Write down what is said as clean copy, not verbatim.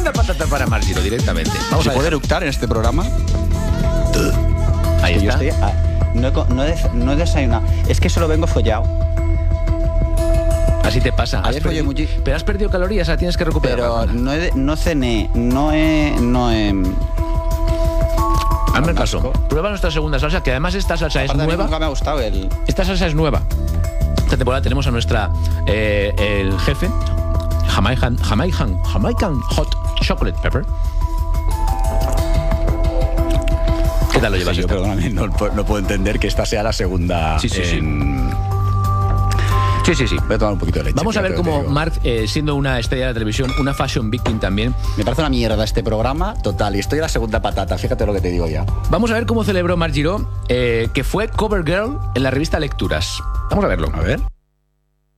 segunda patata para Margiro directamente. Vamos ¿Se a puede ver. eructar en este programa? Ahí Yo está. no he desayunado. Es que solo vengo follado. Así te pasa. Ayer follé mucho. Pero has perdido calorías, la tienes que recuperar. Pero no cené, Hazme caso. Prueba nuestra segunda salsa, que además esta salsa es Aparte, a mí nueva. nunca me ha gustado el... Esta salsa es nueva. Esta temporada tenemos a nuestra el jefe Jamaican Hot Chocolate Pepper. ¿Qué tal lo llevas? Sí, yo, esta? perdóname, no puedo entender que esta sea la segunda. Sí. Sí. Voy a tomar un poquito de leche. Vamos a ver fíjate, cómo te digo. Marc, siendo una estrella de la televisión, una fashion victim también, Me parece una mierda este programa, total. Y estoy en la segunda patata, fíjate lo que te digo ya. vamos a ver cómo celebró Marc Giró, que fue cover girl en la revista Lecturas. Vamos a verlo. A ver.